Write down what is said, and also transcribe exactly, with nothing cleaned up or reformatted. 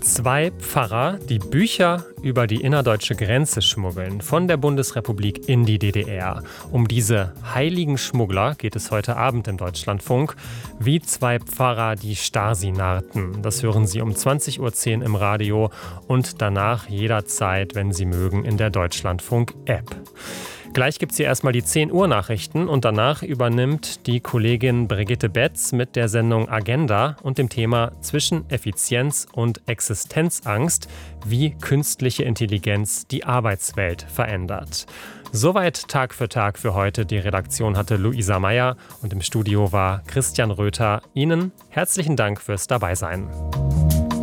Zwei Pfarrer, die Bücher über die innerdeutsche Grenze schmuggeln, von der Bundesrepublik in die D D R. Um diese heiligen Schmuggler geht es heute Abend im Deutschlandfunk. Wie zwei Pfarrer die Stasi narrten. Das hören Sie um zwanzig Uhr zehn im Radio und danach jederzeit, wenn Sie mögen, in der Deutschlandfunk-App. Gleich gibt es hier erstmal die zehn Uhr Nachrichten und danach übernimmt die Kollegin Brigitte Betz mit der Sendung Agenda und dem Thema Zwischen Effizienz und Existenzangst, wie künstliche Intelligenz die Arbeitswelt verändert. Soweit Tag für Tag für heute. Die Redaktion hatte Luisa Meyer und im Studio war Christian Röther. Ihnen herzlichen Dank fürs Dabeisein.